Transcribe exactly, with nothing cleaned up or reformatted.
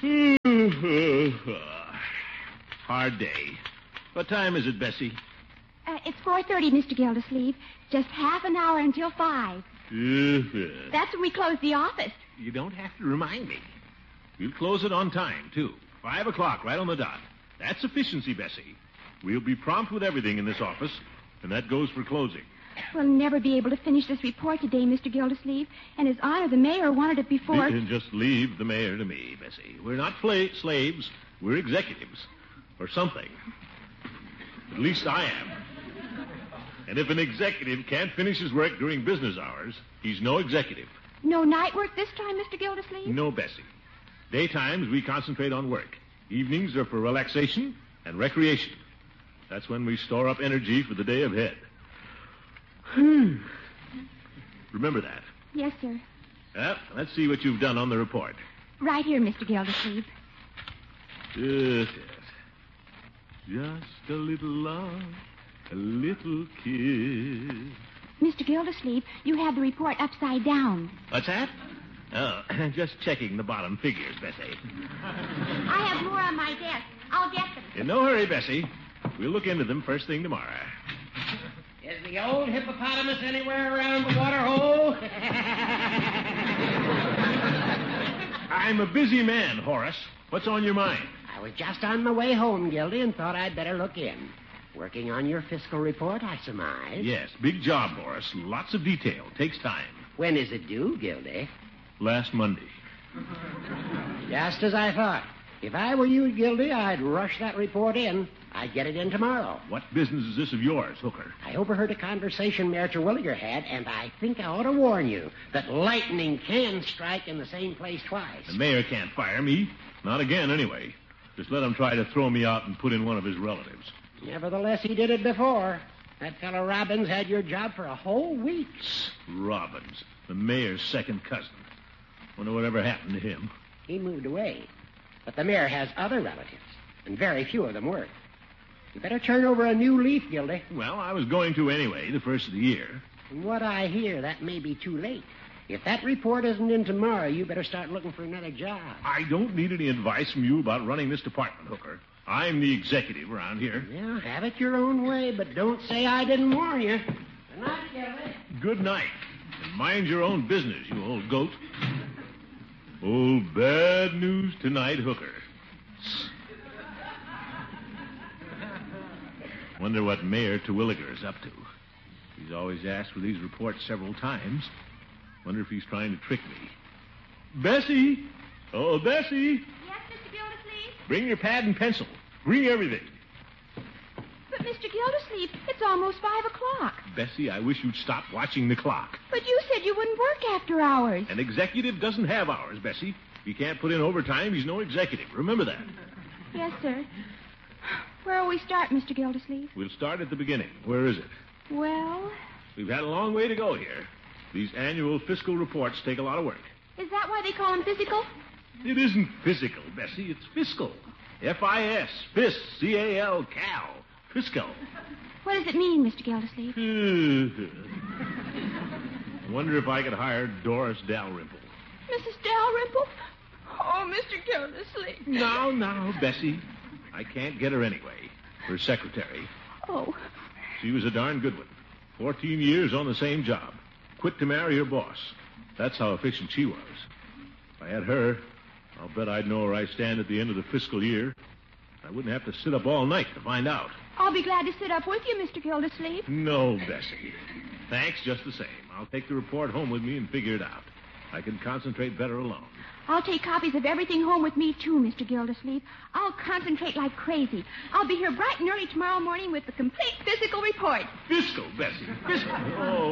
Hard day. What time is it, Bessie? Uh, it's four thirty, Mister Gildersleeve. Just half an hour until five. That's when we close the office. You don't have to remind me. We'll close it on time, too. Five o'clock, right on the dot. That's efficiency, Bessie. We'll be prompt with everything in this office, and that goes for closing. We'll never be able to finish this report today, Mister Gildersleeve, and His Honor the Mayor wanted it before... Just leave the mayor to me, Bessie. We're not fla- slaves. We're executives. Or something. At least I am. And if an executive can't finish his work during business hours, he's no executive. No night work this time, Mister Gildersleeve? No, Bessie. Daytimes, we concentrate on work. Evenings are for relaxation and recreation. That's when we store up energy for the day ahead. Remember that. Yes, sir. Well, let's see what you've done on the report. Right here, Mister Gildersleeve. Yes, yes. Just a little love, a little kiss. Mister Gildersleeve, you have the report upside down. What's that? Oh, just checking the bottom figures, Bessie. I have more on my desk. I'll get them. In no hurry, Bessie. We'll look into them first thing tomorrow. Is the old hippopotamus anywhere around the water hole? I'm a busy man, Horace. What's on your mind? I was just on my way home, Gildy, and thought I'd better look in. Working on your fiscal report, I surmise. Yes, big job, Horace. Lots of detail. Takes time. When is it due, Gildy? Last Monday. Just as I thought. If I were you, Gildy, I'd rush that report in. I'd get it in tomorrow. What business is this of yours, Hooker? I overheard a conversation Mayor Terwilliger had, and I think I ought to warn you that lightning can strike in the same place twice. The mayor can't fire me. Not again, anyway. Just let him try to throw me out and put in one of his relatives. Nevertheless, he did it before. That fellow Robbins had your job for a whole week. Robbins, the mayor's second cousin. Wonder whatever happened to him. He moved away. But the mayor has other relatives, and very few of them work. You better turn over a new leaf, Gildy. Well, I was going to anyway, the first of the year. From what I hear, that may be too late. If that report isn't in tomorrow, you better start looking for another job. I don't need any advice from you about running this department, Hooker. I'm the executive around here. Yeah, have it your own way, but don't say I didn't warn you. Good night, Gildy. Good night. And mind your own business, you old goat. Oh, bad news tonight, Hooker. Wonder what Mayor Terwilliger is up to. He's always asked for these reports several times. Wonder if he's trying to trick me. Bessie! Oh, Bessie! Yes, Mister Gildersleeve? Bring your pad and pencil. Bring everything. But, Mister Gildersleeve, it's almost five o'clock. Bessie, I wish you'd stop watching the clock. But you said you wouldn't work after hours. An executive doesn't have hours, Bessie. If he can't put in overtime, he's no executive. Remember that. Yes, sir. Where will we start, Mister Gildersleeve? We'll start at the beginning. Where is it? Well... We've had a long way to go here. These annual fiscal reports take a lot of work. Is that why they call them physical? It isn't physical, Bessie. It's fiscal. F I S. Fis. C A L. Cal. Fiscal. What does it mean, Mister Gildersleeve? I wonder if I could hire Doris Dalrymple. Missus Dalrymple? Oh, Mister Gildersleeve. No, no, Bessie. I can't get her anyway. Her secretary. Oh. She was a darn good one. Fourteen years on the same job. Quit to marry her boss. That's how efficient she was. If I had her, I'll bet I'd know where I stand at the end of the fiscal year. I wouldn't have to sit up all night to find out. I'll be glad to sit up with you, Mister Gildersleeve. No, Bessie. Thanks just the same. I'll take the report home with me and figure it out. I can concentrate better alone. I'll take copies of everything home with me, too, Mister Gildersleeve. I'll concentrate like crazy. I'll be here bright and early tomorrow morning with the complete physical report. Fiscal, Bessie. Fiscal. Oh,